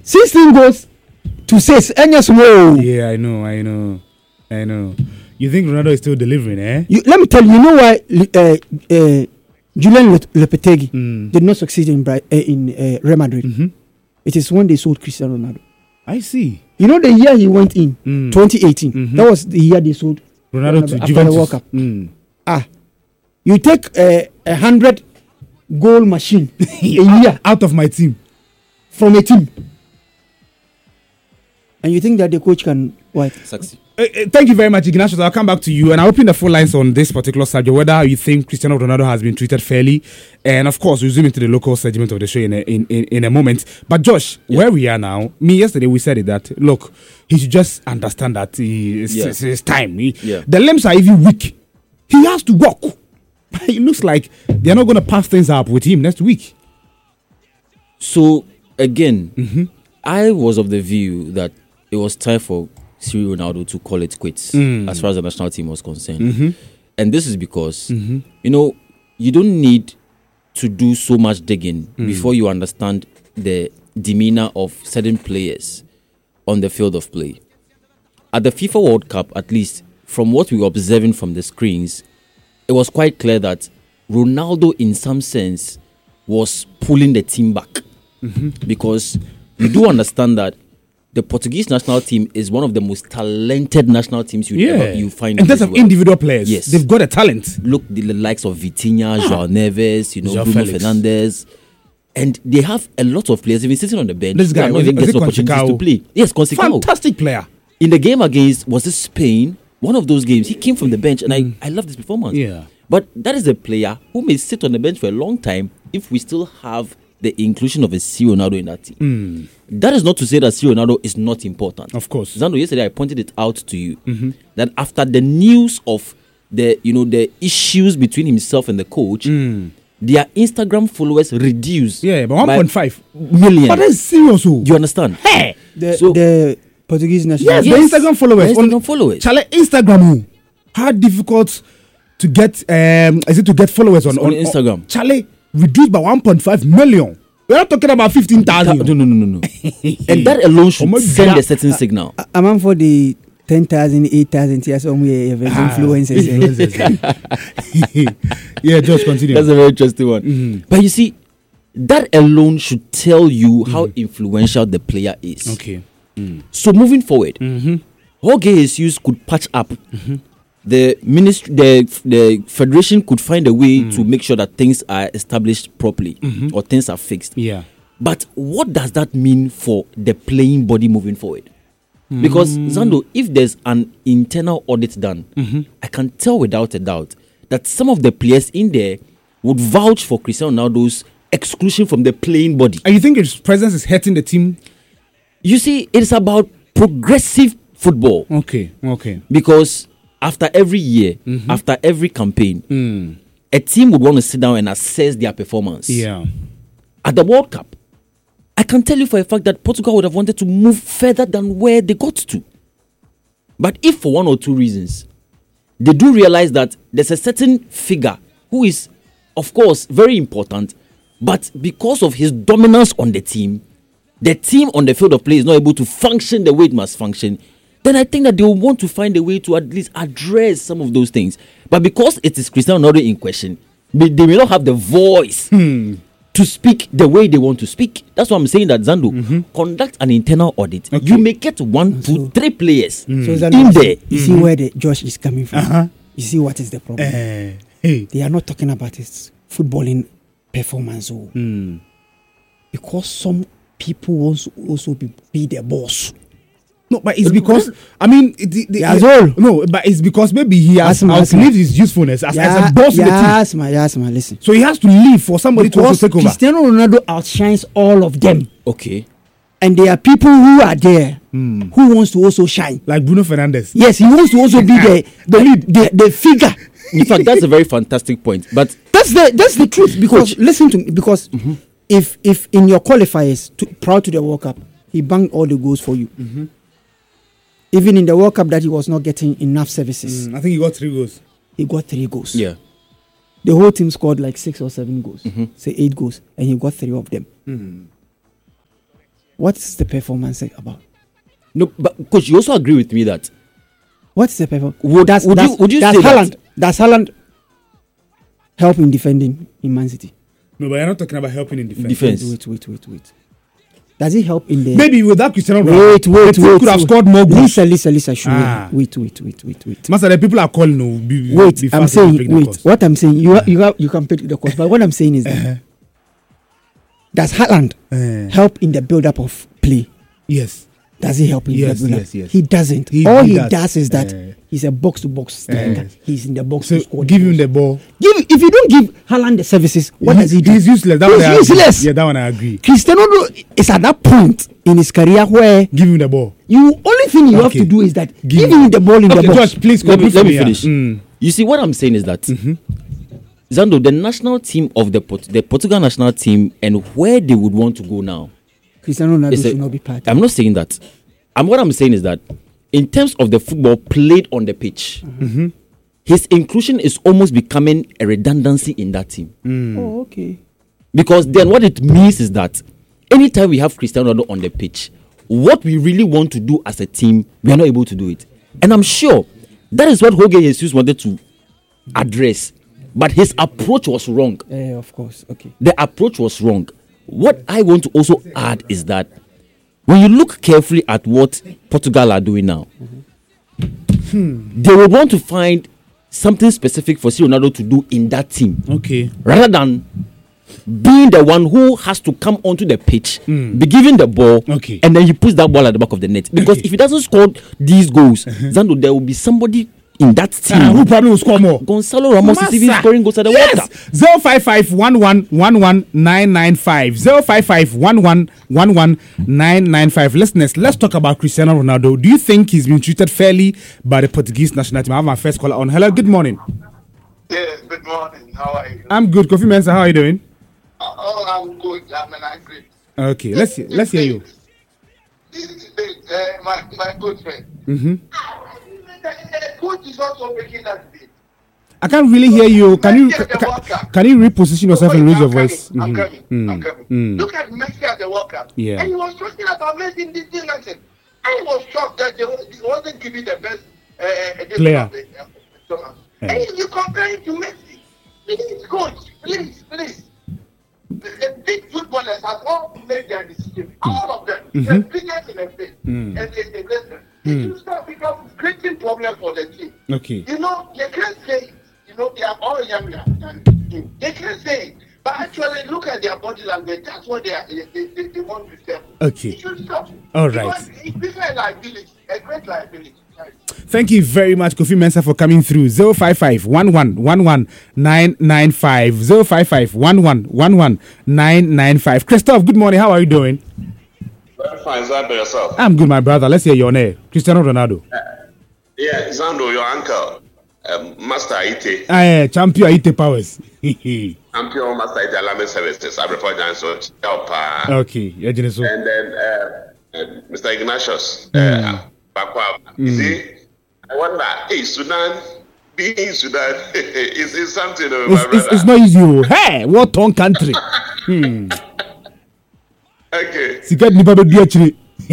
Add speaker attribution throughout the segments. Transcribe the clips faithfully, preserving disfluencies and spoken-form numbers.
Speaker 1: sixteen goals to six.
Speaker 2: Yeah, I know, I know, I know. You think Ronaldo is still delivering, eh?
Speaker 1: You, let me tell you, you know why uh, uh, Julian Lopetegui
Speaker 2: Mm.
Speaker 1: did not succeed in Bri- uh, in uh, Real Madrid?
Speaker 2: Mm-hmm.
Speaker 1: It is when they sold Cristiano Ronaldo.
Speaker 2: I see.
Speaker 1: You know the year he went in,
Speaker 2: Mm.
Speaker 1: twenty eighteen.
Speaker 2: Mhm.
Speaker 1: That was the year they sold
Speaker 2: Ronaldo to
Speaker 1: after
Speaker 2: Juventus.
Speaker 1: the World Cup.
Speaker 2: Mm.
Speaker 1: Ah, you take a uh, hundred goal machine a year
Speaker 2: Out of my team.
Speaker 1: from a team, and you think that the coach can what?
Speaker 3: Succeed.
Speaker 2: Uh, uh, thank you very much, Ignatius. I'll come back to you, and I'll open the full lines on this particular subject, whether you think Cristiano Ronaldo has been treated fairly, and of course, we'll zoom into the local segment of the show in a, in, in, in a moment. But Josh,
Speaker 3: Yeah.
Speaker 2: where we are now, me yesterday we said it that look, he should just understand that he, it's,
Speaker 3: Yeah.
Speaker 2: it's, it's time. He-
Speaker 3: Yeah.
Speaker 2: The limbs are even weak. He has to walk. It looks like they're not going to pass things up with him next week.
Speaker 3: So again,
Speaker 2: Mm-hmm.
Speaker 3: I was of the view that it was time for Cristiano Ronaldo to call it quits
Speaker 2: Mm.
Speaker 3: as far as the national team was concerned.
Speaker 2: Mm-hmm.
Speaker 3: And this is because,
Speaker 2: Mm-hmm.
Speaker 3: you know, you don't need to do so much digging
Speaker 2: Mm.
Speaker 3: before you understand the demeanor of certain players on the field of play. At the FIFA World Cup, at least from what we were observing from the screens, it was quite clear that Ronaldo, in some sense, was pulling the team back. Because you do understand that the Portuguese national team is one of the most talented national teams you
Speaker 2: Yeah.
Speaker 3: ever you find
Speaker 2: in
Speaker 3: in
Speaker 2: terms
Speaker 3: this
Speaker 2: of
Speaker 3: world.
Speaker 2: individual players,
Speaker 3: Yes.
Speaker 2: they've got a talent.
Speaker 3: Look, the, the likes of Vitinha, João Neves, you know,
Speaker 2: João
Speaker 3: Bruno
Speaker 2: Felix.
Speaker 3: Fernandes, and they have a lot of players even sitting on the bench.
Speaker 2: This
Speaker 3: who
Speaker 2: guy,
Speaker 3: are not
Speaker 2: was
Speaker 3: even
Speaker 2: it- was
Speaker 3: getting
Speaker 2: it
Speaker 3: opportunities
Speaker 2: Conceição?
Speaker 3: to play. Yes, Conceição.
Speaker 2: Fantastic player.
Speaker 3: In the game against, was it Spain? One of those games, he came from the bench, and I, I love this performance.
Speaker 2: Yeah.
Speaker 3: But that is a player who may sit on the bench for a long time if we still have the inclusion of a C. Ronaldo in that team.
Speaker 2: Mm.
Speaker 3: That is not to say that C. Ronaldo is not important.
Speaker 2: Of course.
Speaker 3: Zando, yesterday I pointed it out to you
Speaker 2: Mm-hmm.
Speaker 3: that after the news of the you know the issues between himself and the coach,
Speaker 2: Mm.
Speaker 3: their Instagram followers reduced.
Speaker 2: Yeah, but one
Speaker 3: by
Speaker 2: point five
Speaker 3: million.
Speaker 2: But that's serious. Oh.
Speaker 3: You understand?
Speaker 2: Hey.
Speaker 1: The,
Speaker 3: So-
Speaker 1: the Portuguese national.
Speaker 2: Yes,
Speaker 3: Yes.
Speaker 2: the Instagram followers.
Speaker 3: The Instagram followers.
Speaker 2: Charlie, Instagram. oh. How difficult to get? Um, is it to get followers on,
Speaker 3: On Instagram.
Speaker 2: Charlie, reduced by one point five million. We're not talking about fifteen
Speaker 3: Ta-
Speaker 2: thousand.
Speaker 3: no, no, no, no, no. And that alone should
Speaker 2: Oh my
Speaker 3: send
Speaker 2: God.
Speaker 3: a certain signal.
Speaker 1: I'm on for the ten thousand, eight thousand years on we have
Speaker 2: Ah,
Speaker 1: influencers. eh.
Speaker 2: influencers. Yeah, just continue.
Speaker 3: That's a very interesting one.
Speaker 2: Mhm.
Speaker 3: But you see, that alone should tell you how influential the player is.
Speaker 2: Okay.
Speaker 3: So moving forward,
Speaker 2: Mm-hmm.
Speaker 3: Jorge Jesus could patch up. The ministry, the the federation could find a way to make sure that things are established properly or things are fixed.
Speaker 2: Yeah.
Speaker 3: But what does that mean for the playing body moving forward? Because Zando, if there's an internal audit done, I can tell without a doubt that some of the players in there would vouch for Cristiano Ronaldo's exclusion from the playing body.
Speaker 2: And you think his presence is hurting the team?
Speaker 3: You see, it is about progressive football.
Speaker 2: Okay. Okay.
Speaker 3: Because after every year, after every campaign,
Speaker 2: Mm.
Speaker 3: a team would want to sit down and assess their performance.
Speaker 2: Yeah.
Speaker 3: At the World Cup, I can tell you for a fact that Portugal would have wanted to move further than where they got to. But if for one or two reasons, they do realize that there's a certain figure who is, of course, very important, but because of his dominance on the team, the team on the field of play is not able to function the way it must function, then I think that they will want to find a way to at least address some of those things. But because it is Cristiano Ronaldo in question, they, they may not have the voice to speak the way they want to speak. That's why I'm saying that Zando, conduct an internal audit.
Speaker 2: Okay.
Speaker 3: You may get one, two, three players
Speaker 1: So is that
Speaker 3: in
Speaker 1: you
Speaker 3: there.
Speaker 1: see- You see where the Josh is coming from.
Speaker 2: Uh-huh.
Speaker 1: You see what is the problem.
Speaker 2: Eh, hey.
Speaker 1: They are not talking about his footballing performance. Oh.
Speaker 2: Mm.
Speaker 1: Because some people want to also be, be the boss.
Speaker 2: No, but it's because I mean, it, the, the,
Speaker 1: That's all.
Speaker 2: no, but it's because maybe he has
Speaker 1: Asma, Asma.
Speaker 2: outlived his usefulness as, as a boss in the team.
Speaker 1: yes, ma, yes, ma, listen.
Speaker 2: So he has to leave for somebody to
Speaker 1: Because
Speaker 2: also take over.
Speaker 1: Cristiano Ronaldo outshines all of them.
Speaker 3: Okay.
Speaker 1: And there are people who are there
Speaker 2: Hmm.
Speaker 1: who wants to also shine.
Speaker 2: Like Bruno Fernandes.
Speaker 1: Yes, he wants to also be the the lead, the, the figure.
Speaker 3: In fact, that's a very fantastic point. But
Speaker 1: That's the that's the truth. Because listen to me. Because if if in your qualifiers to, prior to the World Cup, he banged all the goals for you. Even in the World Cup that he was not getting enough services,
Speaker 2: Mm, I think he got three goals.
Speaker 1: he got three goals.
Speaker 3: yeah,
Speaker 1: The whole team scored like six or seven goals, say eight goals, and he got three of them. What's the performance about?
Speaker 3: No, but coach, you also agree with me that
Speaker 1: what's the performance?
Speaker 3: Would,
Speaker 1: does,
Speaker 3: would
Speaker 1: does,
Speaker 3: you would you
Speaker 1: does
Speaker 3: say
Speaker 1: Haaland,
Speaker 3: that?
Speaker 1: Does Haaland help in defending in Man City?
Speaker 2: No, but you're not talking about helping in defense.
Speaker 3: Defense.
Speaker 1: Wait, wait, wait, wait. Does he help in the?
Speaker 2: Maybe without Cristiano
Speaker 1: Wait,
Speaker 2: Ronaldo,
Speaker 1: wait,
Speaker 2: the team
Speaker 1: wait.
Speaker 2: could have
Speaker 1: wait.
Speaker 2: scored more goals.
Speaker 1: Listen, listen, listen. Sure.
Speaker 2: Ah.
Speaker 1: Wait, wait, wait, wait, wait.
Speaker 2: Master, the people are calling. No, be,
Speaker 1: Wait,
Speaker 2: be
Speaker 1: I'm
Speaker 2: fast to
Speaker 1: saying,
Speaker 2: pick the
Speaker 1: wait.
Speaker 2: course.
Speaker 1: What I'm saying, you have, you have, you can pick the course, but what I'm saying is that
Speaker 2: Uh-huh.
Speaker 1: does Haaland
Speaker 2: Uh,
Speaker 1: help in the build-up of play?
Speaker 2: yes.
Speaker 1: Does he help in
Speaker 2: Yes,
Speaker 1: the build-up?
Speaker 2: yes, yes.
Speaker 1: He doesn't.
Speaker 2: He-
Speaker 1: All
Speaker 2: he
Speaker 1: he
Speaker 2: does.
Speaker 1: does, is that
Speaker 2: Uh,
Speaker 1: he's a box-to-box striker.
Speaker 2: Yes.
Speaker 1: He's in the box
Speaker 2: So
Speaker 1: to score.
Speaker 2: give
Speaker 1: the
Speaker 2: him
Speaker 1: goals.
Speaker 2: the ball.
Speaker 1: Give if you don't give Haaland the services, what
Speaker 2: He-
Speaker 1: does he do?
Speaker 2: He's useless. That
Speaker 1: He's
Speaker 2: one I agree.
Speaker 1: useless.
Speaker 2: Yeah, that one I agree.
Speaker 1: Cristiano Ronaldo is at that point in his career where
Speaker 2: Give him the ball.
Speaker 1: you only thing you have
Speaker 2: Okay.
Speaker 1: to do is that
Speaker 2: Give
Speaker 1: give,
Speaker 2: him-
Speaker 1: him the ball in
Speaker 2: Okay,
Speaker 1: the box.
Speaker 2: George, please
Speaker 3: Let me,
Speaker 2: complete
Speaker 3: let
Speaker 2: for
Speaker 3: me
Speaker 2: yeah.
Speaker 3: finish.
Speaker 2: Mm.
Speaker 3: You see, what I'm saying is that Zando, the national team of the Port- the Portugal national team, and where they would want to go now.
Speaker 1: Cristiano Ronaldo
Speaker 3: It's a-
Speaker 1: should not be part.
Speaker 3: I'm not saying that. And what I'm saying is that in terms of the football played on the pitch, his inclusion is almost becoming a redundancy in that team.
Speaker 1: Oh, okay.
Speaker 3: Because then what it means is that anytime we have Cristiano Ronaldo on the pitch, what we really want to do as a team, we are not able to do it. And I'm sure that is what Jorge Jesus wanted to address. But his approach was wrong.
Speaker 1: Eh, of course. Okay.
Speaker 3: The approach was wrong. What I want to also add is that when you look carefully at what Portugal are doing now, they would want to find something specific for Cristiano Ronaldo to do in that team,
Speaker 2: Okay.
Speaker 3: rather than being the one who has to come onto the pitch, be given the ball,
Speaker 2: Okay.
Speaker 3: and then he puts that ball at the back of the net. Because
Speaker 2: Okay.
Speaker 3: if he doesn't score these goals, Zando, there will be somebody in that team.
Speaker 2: Ah, who probably will score more?
Speaker 3: Gonzalo Ramos is even
Speaker 2: Massa.
Speaker 3: scoring goals at the World Cup.
Speaker 2: Yes. zero five five one one one one nine nine five zero five five one one one one nine nine five. Listeners, let's talk about Cristiano Ronaldo. Do you think he's been treated fairly by the Portuguese national team? I have my first caller on. Hello, good morning.
Speaker 4: Yes, good morning. How are you?
Speaker 2: I'm good. Kofi Mensah, how are you doing?
Speaker 4: Oh, I'm good. I'm an angry.
Speaker 2: Okay, let's let's hear you.
Speaker 4: This is uh, my, my good friend.
Speaker 2: Mm-hmm.
Speaker 4: The coach is also making that bid.
Speaker 2: I can't really hear you. Can you
Speaker 4: Messi at the
Speaker 2: can,
Speaker 4: World Cup.
Speaker 2: can you reposition yourself and
Speaker 4: Wait,
Speaker 2: raise your
Speaker 4: I'm coming,
Speaker 2: voice?
Speaker 4: I'm
Speaker 2: Mhm.
Speaker 4: coming.
Speaker 2: Mm.
Speaker 4: I'm coming.
Speaker 2: Mm.
Speaker 4: Look at Messi at the World Cup.
Speaker 2: Yeah.
Speaker 4: And he was talking about Messi in this thing. I said, I was shocked that they wa- he wasn't giving the best uh, uh, this
Speaker 2: Player.
Speaker 4: one, uh, uh,
Speaker 2: Yeah.
Speaker 4: And you compare him to Messi. Please, coach, please, please. The, the big footballers have all made their decision. All of them.
Speaker 2: Mhm.
Speaker 4: The biggest in the field.
Speaker 2: Mm.
Speaker 4: And they, they listen.
Speaker 2: Mm.
Speaker 4: It should start because creating problem for the team.
Speaker 2: Okay.
Speaker 4: You know, they can't say it. You know, they are all younger than him. They can't say it. But actually, look at their body language. That's what they are. They, they, they, they want to say.
Speaker 2: Okay.
Speaker 4: It should stop.
Speaker 2: All right.
Speaker 4: Because it's become a liability, a great liability.
Speaker 2: Thank you very much, Kofi Mensah, for coming through. zero five five one one one one nine nine five zero five five one one one one nine nine five. Christoph, good morning. How are you doing?
Speaker 5: Very fine, Zando, yourself.
Speaker 2: I'm good, my brother. Let's hear your name. Cristiano Ronaldo.
Speaker 5: Yeah, Zando, your uncle, um, Master Ite,
Speaker 2: Ah, champion Ite Powers.
Speaker 5: champion Master Ite Alarming Services, I report down, so help. Uh,
Speaker 2: Okay, yeah, Geneso.
Speaker 5: and then uh, uh, Mister Ignatius, uh, Bakwa. You see, I wonder, hey, Sudan, being in Sudan is, is something, uh, my
Speaker 2: It's, it's,
Speaker 5: brother.
Speaker 2: it's not easy. Oh. Hey, what on country? Hmm.
Speaker 5: Okay.
Speaker 2: Sikat ni baba dia chiri.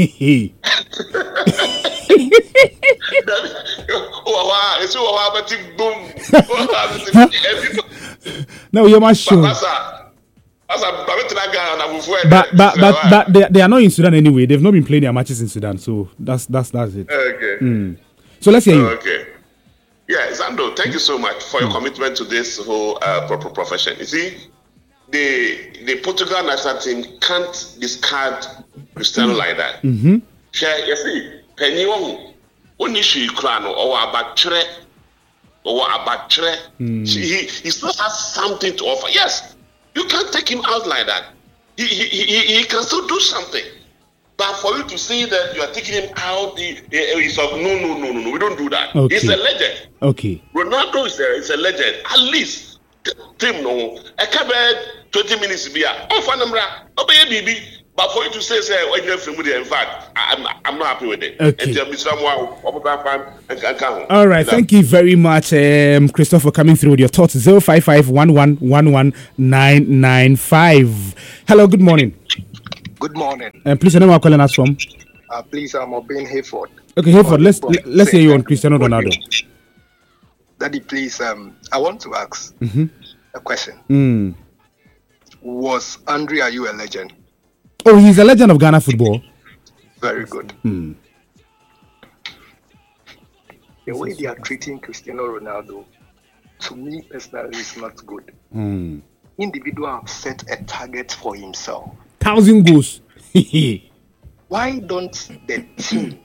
Speaker 5: Oh, wow, it's all about it, boom.
Speaker 2: No, you're my show.
Speaker 5: Pastor, Pastor,
Speaker 2: But but but but they, they are not in Sudan anyway. They've not been playing their matches in Sudan, so that's that's that's it.
Speaker 5: Okay.
Speaker 2: Mm. So let's hear you.
Speaker 5: Okay. Yeah, Zando, thank you so much for your commitment to this whole uh, pro- pro- profession. You see, the the Portugal national team can't discard Cristiano like that.
Speaker 2: Mm-hmm.
Speaker 5: Share, you see, penny one, only she crown or about tre, or about tre. He he still has something to offer. Yes, you can't take him out like that. He he he, he can still do something. But for you to say that you are taking him out, he, he, he's like, no, no, no, no, no, we don't do that.
Speaker 2: Okay.
Speaker 5: He's a legend.
Speaker 2: Okay.
Speaker 5: Ronaldo is a, is a legend. At least, team no. I can't twenty minutes be a. Oh, Fanamra, oh, baby. But for you to say, say, when you're familiar, in fact, I'm, I'm not happy with it.
Speaker 2: Okay.
Speaker 5: And tell me someone, fan,
Speaker 2: All right, thank you very much, um, Christoph, for coming through with your thoughts. zero five five one one one one nine nine five. Hello, good morning.
Speaker 6: Good morning.
Speaker 2: And please, I know calling us from.
Speaker 6: Uh, please, I'm Obin Hayford.
Speaker 2: Okay, Hayford, let's let's hear you on Cristiano Ronaldo.
Speaker 6: Daddy, please, um, I want to ask
Speaker 2: mm-hmm.
Speaker 6: a question.
Speaker 2: Mm.
Speaker 6: Was Andre Ayew a legend?
Speaker 2: Oh, he's a legend of Ghana football.
Speaker 6: Very good.
Speaker 2: Mm.
Speaker 6: The way they are treating Cristiano Ronaldo, to me personally, is not good.
Speaker 2: Mm.
Speaker 6: Individual have set a target for himself.
Speaker 2: Thousand goals.
Speaker 6: Why don't the team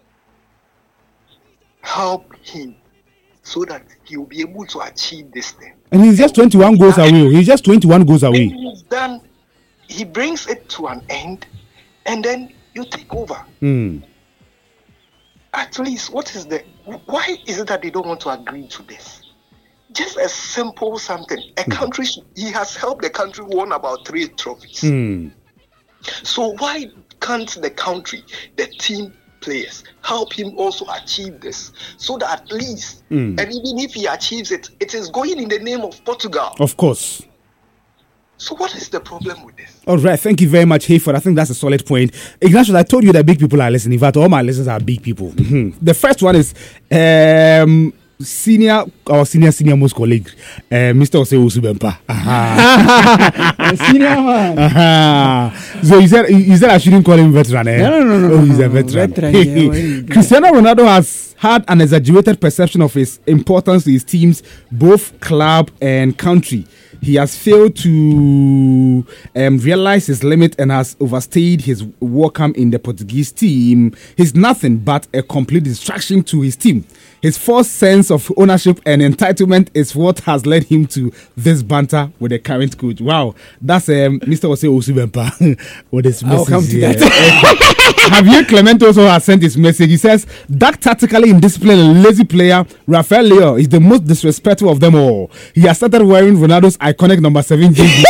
Speaker 6: help him so that he will be able to achieve this thing?
Speaker 2: And he's just twenty-one goals away. He's just twenty-one goals away.
Speaker 6: When he's done, he brings it to an end, and then you take over.
Speaker 2: Mm.
Speaker 6: At least, what is the? Why is it that they don't want to agree to this? Just a simple something. A mm. country, he has helped the country won about three trophies.
Speaker 2: Mm.
Speaker 6: So why can't the country, the team players, help him also achieve this? So that at least, mm. and even if he achieves it, it is going in the name of Portugal.
Speaker 2: Of course.
Speaker 6: So what is the problem with this?
Speaker 2: All right, thank you very much, Hayford. I think that's a solid point. Ignatius, I told you that big people are listening. In fact, all my listeners are big people. Mm-hmm. The first one is um, senior, our senior, senior most colleague, uh, Mister Osei Osubempa.
Speaker 1: Senior man.
Speaker 2: Uh-huh. So he said, he said I shouldn't call him veteran. Eh?
Speaker 1: No, no, no, no.
Speaker 2: Oh, he's
Speaker 1: no,
Speaker 2: a veteran.
Speaker 1: veteran yeah,
Speaker 2: Cristiano Ronaldo has had an exaggerated perception of his importance to his teams, both club and country. He has failed to um, realize his limit and has overstayed his welcome in the Portuguese team. He's nothing but a complete distraction to his team. His false sense of ownership and entitlement is what has led him to this banter with the current coach. Wow, that's um, Mister Osei Osubempa with his message.
Speaker 1: I'll come to
Speaker 2: here.
Speaker 1: that.
Speaker 2: Javier Clement also has sent his message. He says, that tactically indisciplined and lazy player, Rafael Leo, is the most disrespectful of them all. He has started wearing Ronaldo's iconic number seven jersey.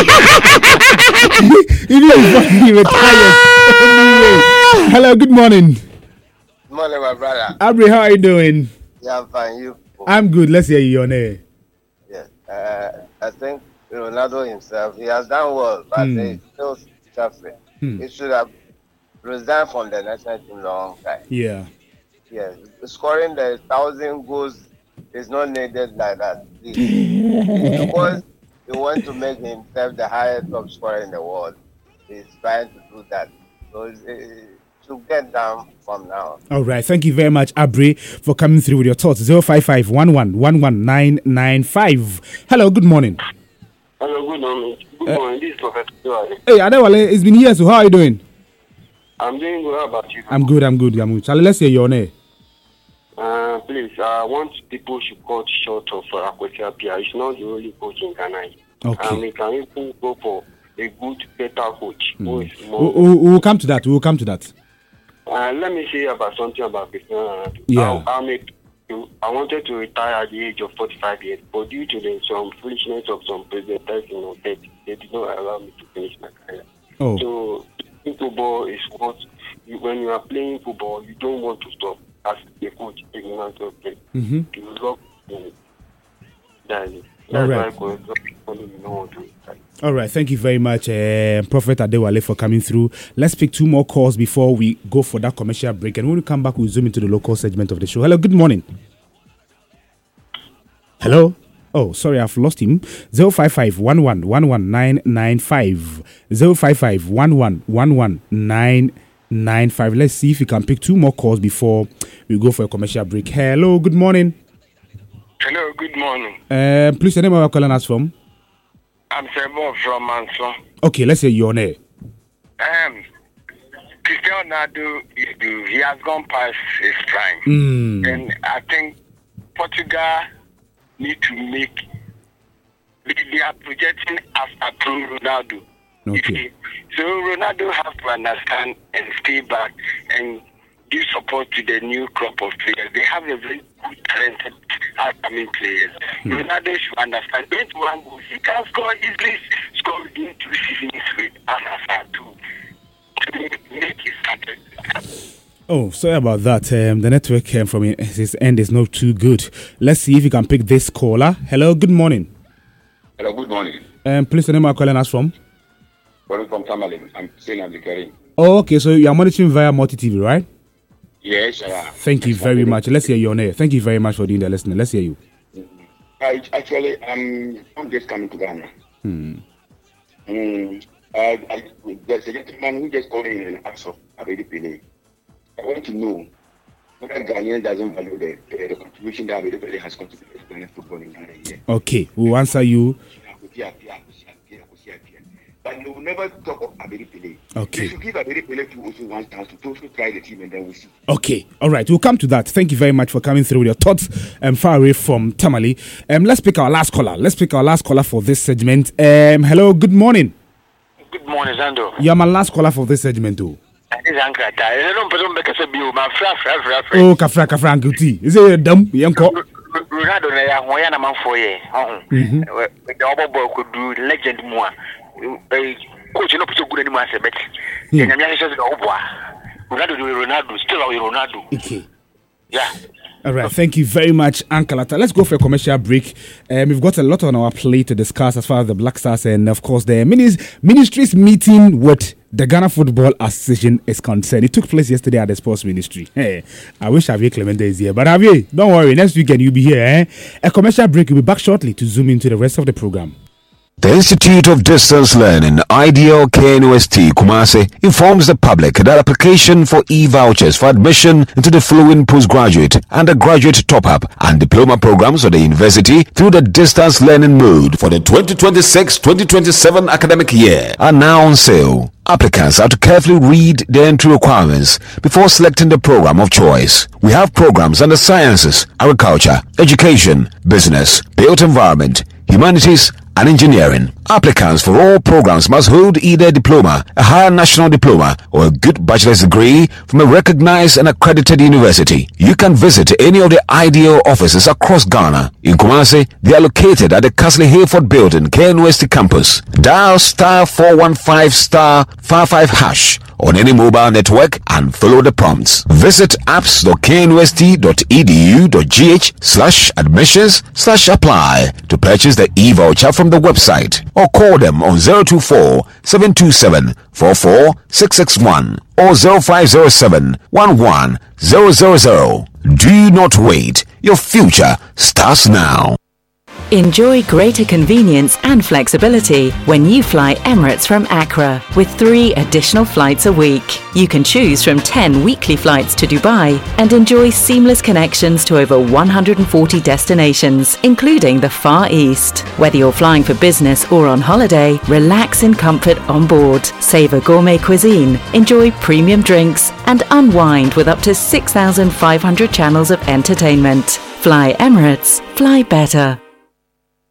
Speaker 2: Even before he retired. Anyway, hello, good morning.
Speaker 7: Good morning, my brother.
Speaker 2: Abri, how are you doing?
Speaker 7: Yeah, I'm fine. You?
Speaker 2: I'm good. Let's hear you on air.
Speaker 7: Yes. Uh, I think Ronaldo himself, he has done well, but mm. he's still suffering. Mm. He should have resigned from the national team long time.
Speaker 2: Yeah.
Speaker 7: Yes. Scoring the thousand goals is not needed like that. Because he wants to make himself the highest top scorer in the world. He's trying to do that. So it's, it, to get down from now.
Speaker 2: All right. Thank you very much, Abri, for coming through with your thoughts. zero five five one one one one nine nine five. Hello, good morning.
Speaker 8: Hello, good morning. Good uh, morning. This is Professor Adewale.
Speaker 2: Hey, Adewale, it's been years, so how are you doing?
Speaker 8: I'm doing good. How about you?
Speaker 2: I'm good, I'm good. I'm good. Charlie, let's hear your name.
Speaker 8: Uh, please, I want people should cut short of uh, Akwesi Appiah. It's not the only coach in Ghana.
Speaker 2: Okay.
Speaker 8: And we can even go for a good, better coach.
Speaker 2: Mm.
Speaker 8: Who is more
Speaker 2: we'll, we'll, we'll come to that. We'll come to that.
Speaker 8: Uh, let me say about something about Cristiano Ronaldo.
Speaker 2: Yeah.
Speaker 8: I'll, I'll make, I wanted to retire at the age of forty-five years, but due to the, some foolishness of some presidents, you know, they, they did not allow me to finish my career.
Speaker 2: Oh.
Speaker 8: So, football is what, you, when you are playing football, you don't want to stop as a coach in order to play.
Speaker 2: Mm-hmm.
Speaker 8: You love it. That is.
Speaker 2: All right. All right. Thank you very much, uh, Prophet Adewale, for coming through. Let's pick two more calls before we go for that commercial break. And when we come back, we'll zoom into the local segment of the show. Hello, good morning. Hello. Oh, sorry, I've lost him. zero five five one one one one nine nine five. zero five five one one one one nine nine five. Let's see if we can pick two more calls before we go for a commercial break. Hello, good morning.
Speaker 9: Hello, good morning.
Speaker 2: Uh, please, your name where you're calling us from?
Speaker 9: I'm Sebo from Manson.
Speaker 2: Okay, let's say your name.
Speaker 9: Um, Cristiano Ronaldo, he has gone past his prime.
Speaker 2: Mm.
Speaker 9: And I think Portugal need to make, they, they are projecting after through Ronaldo.
Speaker 2: Okay.
Speaker 9: So Ronaldo has to understand and stay back and give support to the new crop of players. They have a very good talented upcoming players. Hmm. Ronaldo should understand twenty-one goals. He can score easily, score within two seasons with Al-Nassr to make his started.
Speaker 2: Oh, sorry about that. Um, the network um, from his end is not too good. Let's see if you can pick this caller. Hello, good morning.
Speaker 5: Hello, good morning.
Speaker 2: Um, please, the name I'm calling us from?
Speaker 5: calling from Tamale. I'm saying I'm the Karim.
Speaker 2: Oh, okay. So you are monitoring via Multi T V, right?
Speaker 5: Yes, I am.
Speaker 2: Thank you very much. Let's hear you on air. Thank you very much for doing the listening. Let's hear you.
Speaker 5: I, actually, I'm, I'm just coming to Ghana.
Speaker 2: Hmm.
Speaker 5: Um, I, I, there's a gentleman who just called in and asked for Abedi Pele. I want to know whether Ghanaian doesn't value the, the, the contribution that Abedi Pele has contributed to Ghanaian football in Ghana. Yeah.
Speaker 2: Okay, we'll answer you.
Speaker 5: But they will never talk of Abedi Pele.
Speaker 2: Okay.
Speaker 5: They should give Abedi Pele to also one chance to also try the team and then we'll see.
Speaker 2: Okay, all right. We'll come to that. Thank you very much for coming through with your thoughts um, far away from Tamale. Um, let's pick our last caller. Let's pick our last caller for this segment. Um, hello, good morning.
Speaker 9: Good morning, Zando.
Speaker 2: You're my last caller for this segment too. Oh, Kafra, Kafra, Guti. Is it dumb? Yanko?
Speaker 9: Ronaldo, I am a for you. The other boy could do legend more. Coach, not so good anymore. But Ronaldo, Ronaldo, still Ronaldo.
Speaker 2: Okay.
Speaker 9: Yeah.
Speaker 2: All right, thank you very much, Uncle Atta. Let's go for a commercial break. Um, we've got a lot on our plate to discuss as far as the Black Stars and, of course, the minis- ministry's meeting with the Ghana Football Association is concerned. It took place yesterday at the Sports Ministry. Hey, I wish Javier Clemente is here. But Javier, don't worry, next weekend you'll be here. Eh? A commercial break. We'll be back shortly to zoom into the rest of the program.
Speaker 10: The Institute of Distance Learning, Ideal K N U S T Kumasi, informs the public that application for e-vouchers for admission into the following postgraduate, undergraduate top-up and diploma programs of the university through the distance learning mode for the twenty twenty-six twenty twenty-seven academic year are now on sale. Applicants have to carefully read the entry requirements before selecting the program of choice. We have programs under sciences, agriculture, education, business, built environment, humanities, and engineering. Applicants for all programs must hold either a diploma, a higher national diploma, or a good bachelor's degree from a recognized and accredited university. You can visit any of the Ideal offices across Ghana. In Kumasi, they are located at the Castle Hayford Building, K N U S T campus. Dial star four one five star five five hash on any mobile network and follow the prompts. Visit apps dot k n u s t dot e d u dot g h slash admissions slash apply to purchase the e-voucher from the website, or call them on zero two four, seven two seven, four four six six one or zero five zero seven, one one zero zero zero. Do not wait. Your future starts now.
Speaker 11: Enjoy greater convenience and flexibility when you fly Emirates from Accra with three additional flights a week. You can choose from ten weekly flights to Dubai and enjoy seamless connections to over one hundred forty destinations, including the Far East. Whether you're flying for business or on holiday, relax in comfort on board, savor gourmet cuisine, enjoy premium drinks, and unwind with up to six thousand five hundred channels of entertainment. Fly Emirates, fly better.